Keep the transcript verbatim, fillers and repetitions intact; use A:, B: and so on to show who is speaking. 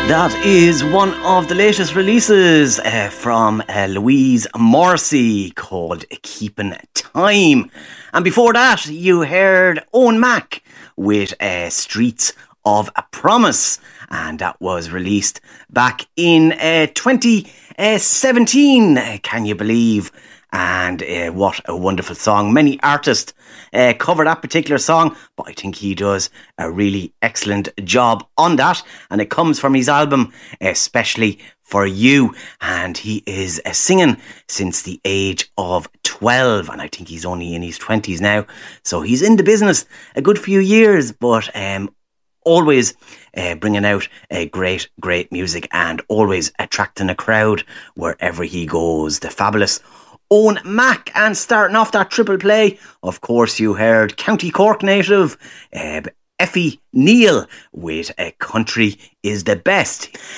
A: That is one of the latest releases uh, from uh, Louise Morrissey called Keeping Time. And before that, you heard Owen Mack with uh, Streets of a Promise. And that was released back in uh, twenty seventeen, can you believe? And uh, what a wonderful song. Many artists uh, cover that particular song, but I think he does a really excellent job on that. And it comes from his album, Especially for You. And he is uh, singing since the age of twelve. And I think he's only in his twenties now. So he's in the business a good few years, but um, always uh, bringing out uh, great, great music and always attracting a crowd wherever he goes. The fabulous Owen Mack. And starting off that triple play, of course you heard County Cork native uh, Effie Neal with A Country Is the Best.